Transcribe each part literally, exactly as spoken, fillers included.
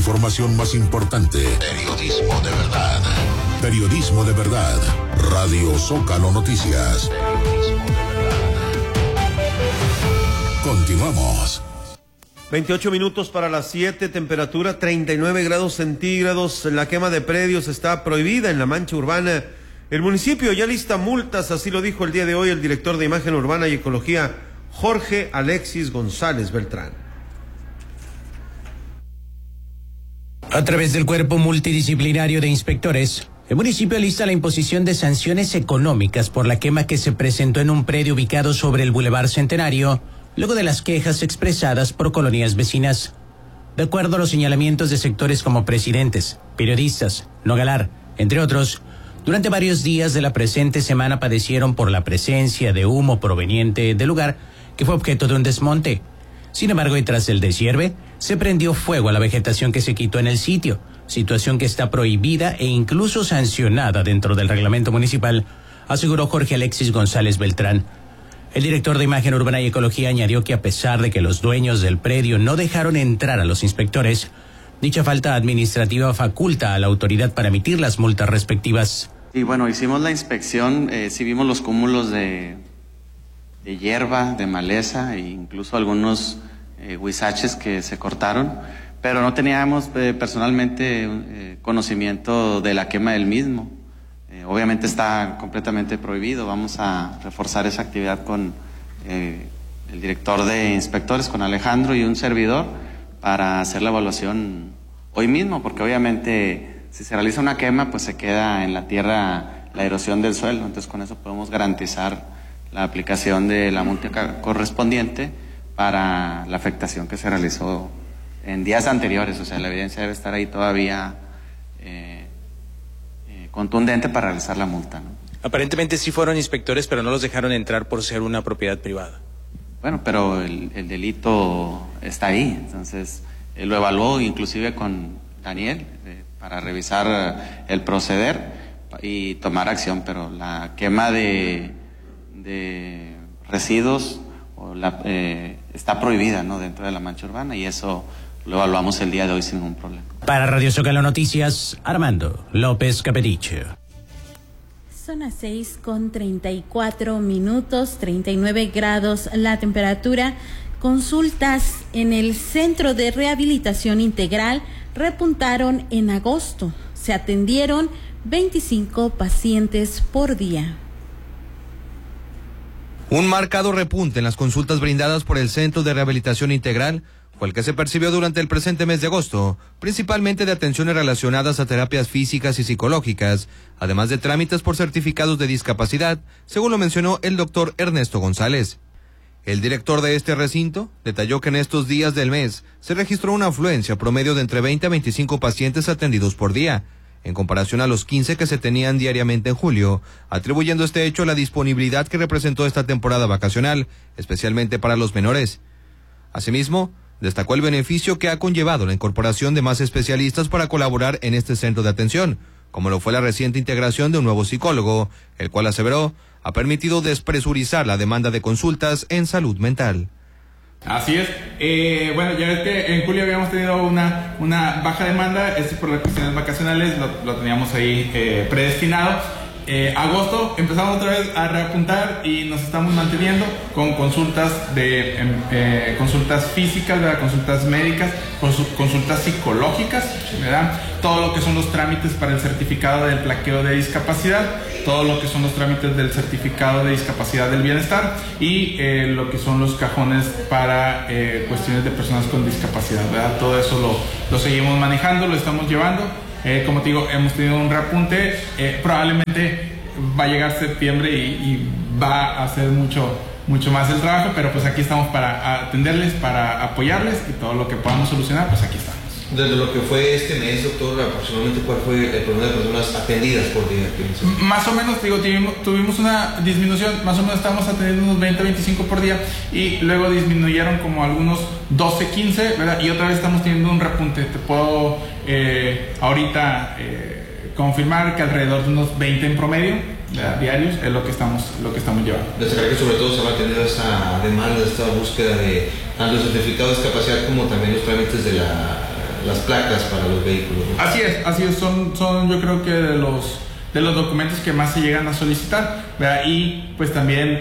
información más importante. Periodismo de verdad. Periodismo de verdad. Radio Zócalo Noticias. Periodismo de verdad. Continuamos. veintiocho minutos para las siete, temperatura treinta y nueve grados centígrados. La quema de predios está prohibida en la mancha urbana. El municipio ya lista multas, así lo dijo el día de hoy el director de Imagen Urbana y Ecología, Jorge Alexis González Beltrán. A través del cuerpo multidisciplinario de inspectores, el municipio lista la imposición de sanciones económicas por la quema que se presentó en un predio ubicado sobre el Boulevard Centenario, luego de las quejas expresadas por colonias vecinas. De acuerdo a los señalamientos de sectores como presidentes, periodistas, Nogalar, entre otros, durante varios días de la presente semana padecieron por la presencia de humo proveniente del lugar que fue objeto de un desmonte. Sin embargo, y tras el deshierde, se prendió fuego a la vegetación que se quitó en el sitio, situación que está prohibida e incluso sancionada dentro del reglamento municipal, aseguró Jorge Alexis González Beltrán. El director de Imagen Urbana y Ecología añadió que a pesar de que los dueños del predio no dejaron entrar a los inspectores, dicha falta administrativa faculta a la autoridad para emitir las multas respectivas. Y bueno, hicimos la inspección, eh, sí vimos los cúmulos de, de hierba, de maleza e incluso algunos eh, huizaches que se cortaron, pero no teníamos eh, personalmente eh, conocimiento de la quema del mismo. Eh, obviamente está completamente prohibido. Vamos a reforzar esa actividad con eh, el director de inspectores, con Alejandro y un servidor, para hacer la evaluación hoy mismo, porque obviamente si se realiza una quema, pues se queda en la tierra la erosión del suelo. Entonces con eso podemos garantizar la aplicación de la multa correspondiente para la afectación que se realizó en días anteriores. O sea, la evidencia debe estar ahí todavía eh, eh, contundente para realizar la multa, ¿no? Aparentemente sí fueron inspectores, pero no los dejaron entrar por ser una propiedad privada. Bueno, pero el, el delito está ahí. Entonces eh, lo evaluó inclusive con Daniel eh, para revisar el proceder y tomar acción, pero la quema de, de residuos o la, eh, está prohibida, ¿no?, dentro de la mancha urbana, y eso lo evaluamos el día de hoy sin ningún problema. Para Radio Zócalo Noticias, Armando López Caperiche. Son las seis con treinta y cuatro minutos, treinta y nueve grados la temperatura. Consultas en el Centro de Rehabilitación Integral repuntaron en agosto. Se atendieron veinticinco pacientes por día. Un marcado repunte en las consultas brindadas por el Centro de Rehabilitación Integral fue el que se percibió durante el presente mes de agosto, principalmente de atenciones relacionadas a terapias físicas y psicológicas, además de trámites por certificados de discapacidad, según lo mencionó el doctor Ernesto González. El director de este recinto detalló que en estos días del mes se registró una afluencia promedio de entre veinte a veinticinco pacientes atendidos por día, en comparación a los quince que se tenían diariamente en julio, atribuyendo este hecho a la disponibilidad que representó esta temporada vacacional, especialmente para los menores. Asimismo, destacó el beneficio que ha conllevado la incorporación de más especialistas para colaborar en este centro de atención, como lo fue la reciente integración de un nuevo psicólogo, el cual aseveró ha permitido despresurizar la demanda de consultas en salud mental. Así es. Eh, bueno, ya ves que en julio habíamos tenido una, una baja demanda, esto por las cuestiones vacacionales, lo, lo teníamos ahí eh, predestinado. Eh, agosto empezamos otra vez a reapuntar y nos estamos manteniendo con consultas de eh, consultas físicas, ¿verdad?, consultas médicas, consultas psicológicas, ¿verdad?, todo lo que son los trámites para el certificado del plaqueo de discapacidad, todo lo que son los trámites del certificado de discapacidad del bienestar y eh, lo que son los cajones para eh, cuestiones de personas con discapacidad, ¿verdad? Todo eso lo, lo seguimos manejando, lo estamos llevando. Eh, como te digo, hemos tenido un reapunte, eh, probablemente va a llegar septiembre y, y va a hacer mucho, mucho más el trabajo, pero pues aquí estamos para atenderles, para apoyarles y todo lo que podamos solucionar, pues aquí estamos. Desde lo que fue este mes, doctor, aproximadamente ¿cuál fue el promedio de personas atendidas por día? Más o menos, digo, tuvimos, tuvimos una disminución, más o menos estábamos atendiendo unos veinte, veinticinco por día y luego disminuyeron como algunos doce, quince, ¿verdad? Y otra vez estamos teniendo un repunte. Te puedo eh, ahorita eh, confirmar que alrededor de unos veinte en promedio, ¿verdad?, diarios es lo que estamos, lo que estamos llevando. Destacar que sobre todo se va a tener esta demanda, esta búsqueda de tanto el certificado de discapacidad como también los trámites de la las placas para los vehículos, ¿no? Así es, así es, son, son yo creo que de los, de los documentos que más se llegan a solicitar, ¿verdad? Y pues también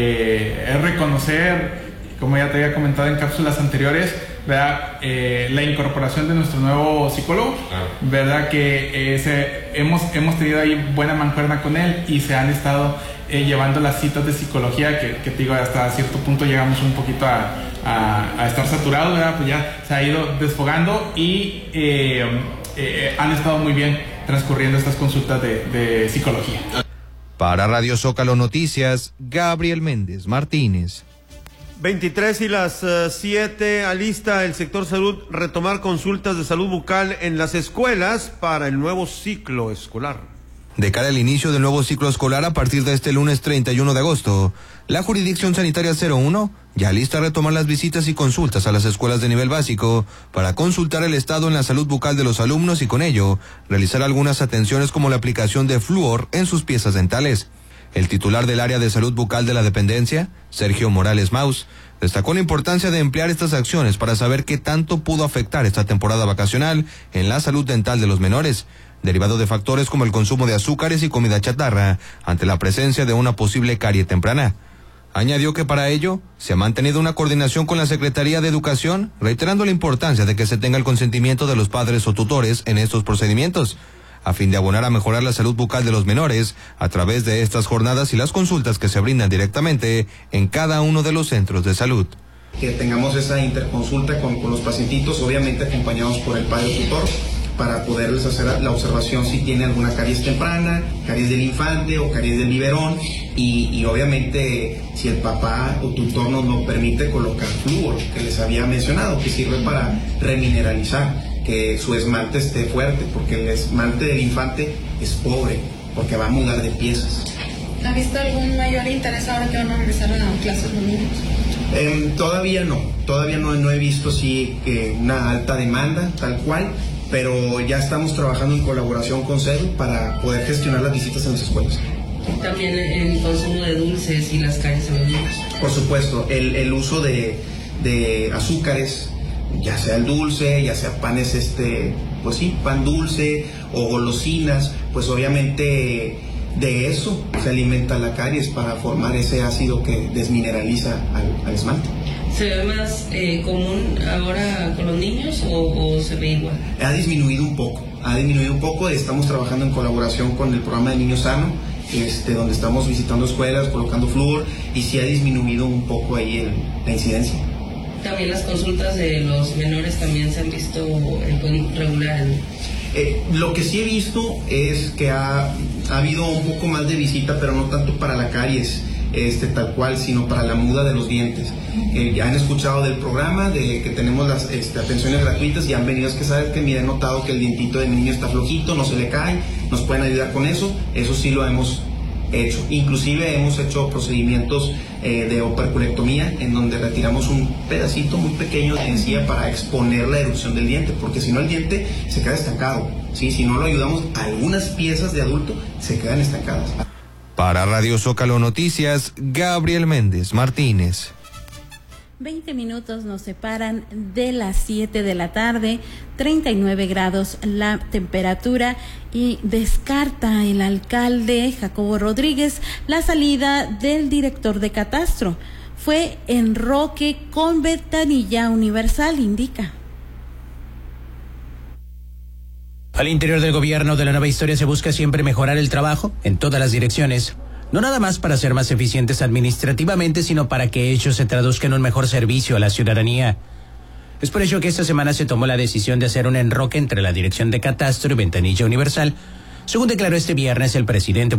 eh, es reconocer, como ya te había comentado en cápsulas anteriores, ¿verdad? Eh, la incorporación de nuestro nuevo psicólogo, claro. ¿Verdad? Que eh, se, hemos, hemos tenido ahí buena mancuerna con él y se han estado eh, llevando las citas de psicología que, que te digo, hasta cierto punto llegamos un poquito a, a, a estar saturados, ¿verdad? Pues ya se ha ido desfogando y eh, eh, han estado muy bien transcurriendo estas consultas de, de psicología. Para Radio Zócalo Noticias, Gabriel Méndez Martínez. veintitrés y las uh, siete, alista el sector salud retomar consultas de salud bucal en las escuelas para el nuevo ciclo escolar. De cara al inicio del nuevo ciclo escolar a partir de este lunes treinta y uno de agosto, la Jurisdicción Sanitaria cero uno ya lista a retomar las visitas y consultas a las escuelas de nivel básico para consultar el estado en la salud bucal de los alumnos y con ello realizar algunas atenciones como la aplicación de flúor en sus piezas dentales. El titular del área de salud bucal de la dependencia, Sergio Morales Maus, destacó la importancia de emplear estas acciones para saber qué tanto pudo afectar esta temporada vacacional en la salud dental de los menores, derivado de factores como el consumo de azúcares y comida chatarra, ante la presencia de una posible carie temprana. Añadió que para ello se ha mantenido una coordinación con la Secretaría de Educación, reiterando la importancia de que se tenga el consentimiento de los padres o tutores en estos procedimientos, a fin de abonar a mejorar la salud bucal de los menores a través de estas jornadas y las consultas que se brindan directamente en cada uno de los centros de salud. Que tengamos esa interconsulta con, con los pacientitos, obviamente acompañados por el padre tutor, para poderles hacer la observación si tiene alguna caries temprana, caries del infante o caries del biberón, y, y obviamente si el papá o tutor nos lo permite, colocar flúor, que les había mencionado, que sirve para remineralizar, que su esmalte esté fuerte, porque el esmalte del infante es pobre, porque va a mudar de piezas. ¿Ha visto algún mayor interés ahora que van a regresar a clases los niños? Eh, todavía no, todavía no, no he visto sí, eh, una alta demanda tal cual, pero ya estamos trabajando en colaboración con CEDU para poder gestionar las visitas en las escuelas. También el consumo de dulces y las caries de los niños. Por supuesto, el, el uso de, de azúcares, ya sea el dulce, ya sea panes, este, pues sí, pan dulce o golosinas, pues obviamente de eso se alimenta la caries para formar ese ácido que desmineraliza al, al esmalte. ¿Se ve más eh, común ahora con los niños o, o se ve igual? Ha disminuido un poco, ha disminuido un poco, estamos trabajando en colaboración con el programa de Niño Sano, este, donde estamos visitando escuelas, colocando flúor, y sí ha disminuido un poco ahí el, la incidencia. También las consultas de los menores también se han visto eh, regulares, ¿no? Eh, lo que sí he visto es que ha, ha habido un poco más de visita, pero no tanto para la caries, este, tal cual, sino para la muda de los dientes. Eh, ya han escuchado del programa, de que tenemos las este, atenciones gratuitas y han venido, es que saben que mira, he notado que el dientito de mi niño está flojito, no se le cae, nos pueden ayudar con eso, eso sí lo hemos hecho. Inclusive hemos hecho procedimientos eh, de operculectomía, en donde retiramos un pedacito muy pequeño de encía para exponer la erupción del diente, porque si no el diente se queda estancado, ¿sí? Si no lo ayudamos, algunas piezas de adulto se quedan estancadas. Para Radio Zócalo Noticias, Gabriel Méndez Martínez. veinte minutos nos separan de las siete de la tarde, treinta y nueve grados la temperatura, y descarta el alcalde Jacobo Rodríguez la salida del director de Catastro. Fue enroque con ventanilla universal, indica. Al interior del gobierno de la nueva historia se busca siempre mejorar el trabajo en todas las direcciones. No nada más para ser más eficientes administrativamente, sino para que ello se traduzca en un mejor servicio a la ciudadanía. Es por ello que esta semana se tomó la decisión de hacer un enroque entre la Dirección de Catastro y Ventanilla Universal, según declaró este viernes el presidente